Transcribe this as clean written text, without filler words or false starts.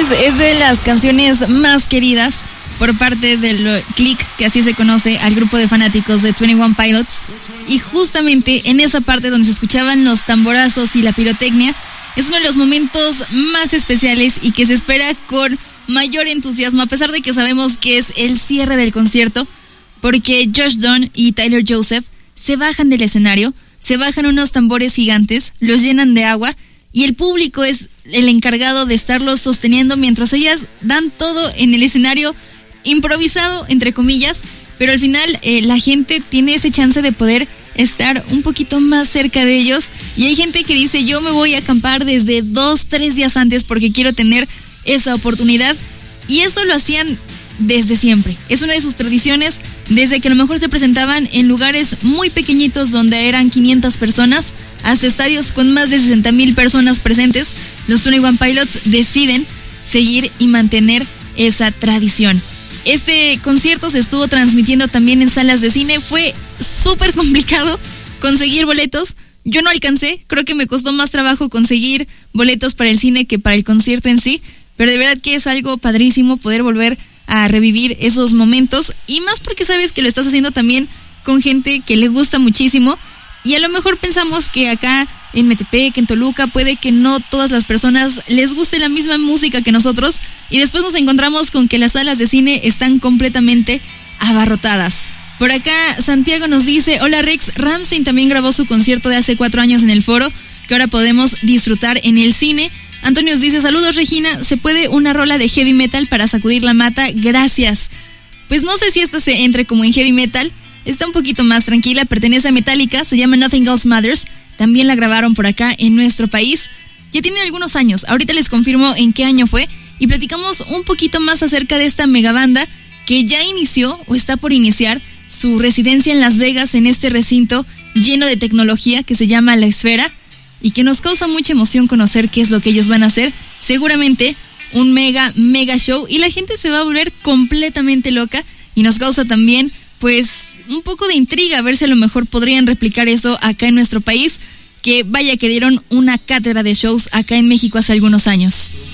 pues es de las canciones más queridas por parte del Click, que así se conoce al grupo de fanáticos de 21 Pilots. Y justamente en esa parte donde se escuchaban los tamborazos y la pirotecnia, es uno de los momentos más especiales y que se espera con mayor entusiasmo, a pesar de que sabemos que es el cierre del concierto, porque Josh Dun y Tyler Joseph se bajan del escenario, se bajan unos tambores gigantes, los llenan de agua y el público es el encargado de estarlos sosteniendo mientras ellas dan todo en el escenario improvisado, entre comillas, pero al final la gente tiene ese chance de poder estar un poquito más cerca de ellos y hay gente que dice yo me voy a acampar desde 2-3 días antes porque quiero tener esa oportunidad y eso lo hacían desde siempre. Es una de sus tradiciones desde que a lo mejor se presentaban en lugares muy pequeñitos donde eran 500 personas hasta estadios con más de 60,000 personas presentes. Los 21 Pilots deciden seguir y mantener esa tradición. Este concierto se estuvo transmitiendo también en salas de cine. Fue súper complicado conseguir boletos. Yo no alcancé, creo que me costó más trabajo conseguir boletos para el cine que para el concierto en sí, pero de verdad que es algo padrísimo poder volver a revivir esos momentos y más porque sabes que lo estás haciendo también con gente que le gusta muchísimo y a lo mejor pensamos que acá en Metepec, en Toluca, puede que no todas las personas les guste la misma música que nosotros y después nos encontramos con que las salas de cine están completamente abarrotadas. Por acá Santiago nos dice, hola Rex, Rammstein también grabó su concierto de hace 4 años en el Foro, que ahora podemos disfrutar en el cine. Antonio nos dice, saludos Regina, ¿se puede una rola de heavy metal para sacudir la mata? Gracias. Pues no sé si esta se entre como en heavy metal, está un poquito más tranquila, pertenece a Metallica, se llama Nothing Else Matters, también la grabaron por acá en nuestro país. Ya tiene algunos años, ahorita les confirmo en qué año fue y platicamos un poquito más acerca de esta megabanda que ya inició o está por iniciar su residencia en Las Vegas, en este recinto lleno de tecnología que se llama La Esfera y que nos causa mucha emoción conocer qué es lo que ellos van a hacer. Seguramente un mega show y la gente se va a volver completamente loca y nos causa también pues un poco de intriga a ver si a lo mejor podrían replicar eso acá en nuestro país, que vaya que dieron una cátedra de shows acá en México hace algunos años.